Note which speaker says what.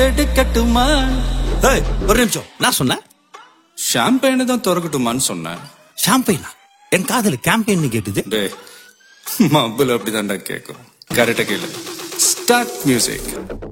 Speaker 1: கையில் எடுக்கட்டுமா?
Speaker 2: ஏய், ஒரு நிமிஷம். நான் சொன்னேன்
Speaker 1: ஷாம்பெயினை தான் திறக்கட்டுமான்னு சொன்னேன்.
Speaker 2: ஷாம்பெயினா? என் காதல கேம்பெயின் கேட்டுது.
Speaker 1: டேய், மப்புல அப்படிதான்டா கேட்கும். கரெக்டா கேளு. Start music.